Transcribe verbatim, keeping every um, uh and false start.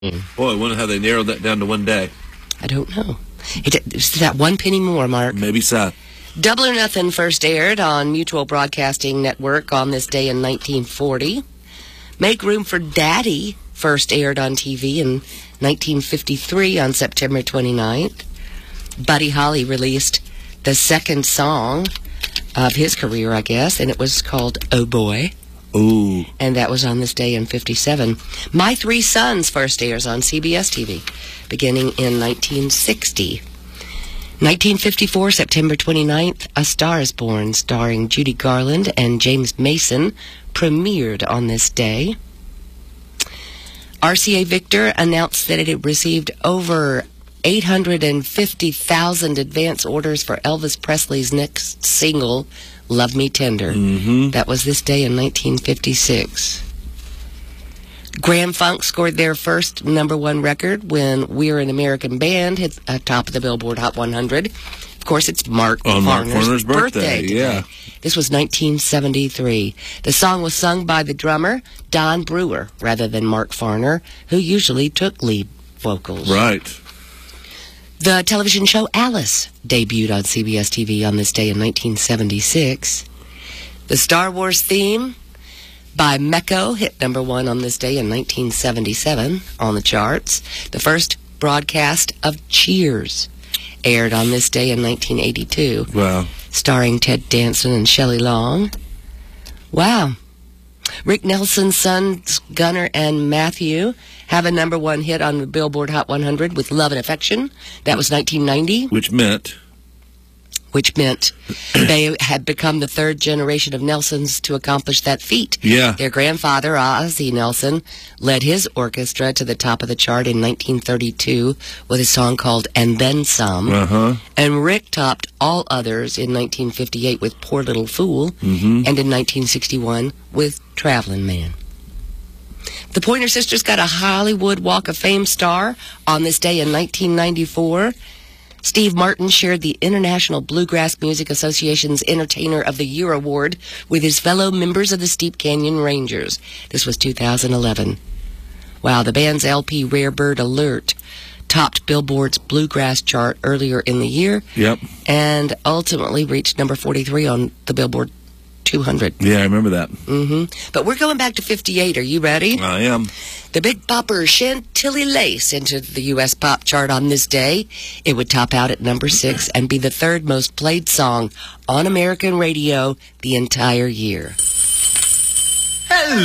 Boy, I wonder how they narrowed that down to one day. I don't know. It, it's that one penny more, Mark. Maybe so. Double or Nothing first aired on Mutual Broadcasting Network on this day in nineteen forty. Make Room for Daddy first aired on T V in nineteen fifty-three on September twenty-ninth. Buddy Holly released the second song of his career, I guess, and it was called Oh Boy. Ooh. And that was on this day in fifty-seven. My Three Sons first airs on C B S T V, beginning in nineteen sixty. nineteen fifty-four, September twenty-ninth, A Star is Born, starring Judy Garland and James Mason, premiered on this day. R C A Victor announced that it had received over eight hundred fifty thousand advance orders for Elvis Presley's next single, Love Me Tender. Mm-hmm. That was this day in nineteen fifty-six. Grand Funk scored their first number one record when We're an American Band hit uh, top of the Billboard Hot one hundred. Of course, it's Mark On Mark Farner's, Farner's birthday, birthday yeah. This was nineteen seventy-three. The song was sung by the drummer, Don Brewer, rather than Mark Farner, who usually took lead vocals. Right. The television show Alice debuted on C B S T V on this day in nineteen seventy-six. The Star Wars theme by Mecco hit number one on this day in nineteen seventy-seven on the charts. The first broadcast of Cheers aired on this day in nineteen eighty-two. Wow. Starring Ted Danson and Shelley Long. Wow. Rick Nelson's sons Gunnar and Matthew have a number one hit on the Billboard Hot one hundred with Love and Affection. That was nineteen ninety. Which meant... Which meant they had become the third generation of Nelsons to accomplish that feat. Yeah. Their grandfather, Ozzie Nelson, led his orchestra to the top of the chart in nineteen thirty-two with a song called And Then Some. Uh-huh. And Rick topped all others in nineteen fifty-eight with Poor Little Fool, Mm-hmm. and in nineteen sixty-one with Traveling Man. The Pointer Sisters got a Hollywood Walk of Fame star on this day in nineteen ninety-four. Steve Martin shared the International Bluegrass Music Association's Entertainer of the Year award with his fellow members of the Steep Canyon Rangers. This was two thousand eleven. Wow, the band's L P Rare Bird Alert topped Billboard's Bluegrass chart earlier in the year. Yep. And ultimately reached number forty-three on the Billboard two hundred. Yeah, I remember that. Mm-hmm. But we're going back to fifty-eight. Are you ready? I am. The Big Bopper Chantilly Lace entered the U S pop chart on this day. It would top out at number six and be the third most played song on American radio the entire year.